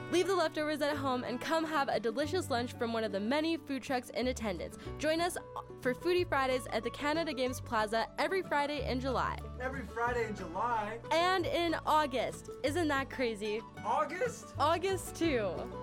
Leave the leftovers at home and come have a delicious lunch from one of the many food trucks in attendance. Join us for Foodie Fridays at the Canada Games Plaza every Friday in July. Every Friday in July? And in August. Isn't that crazy? August? August too.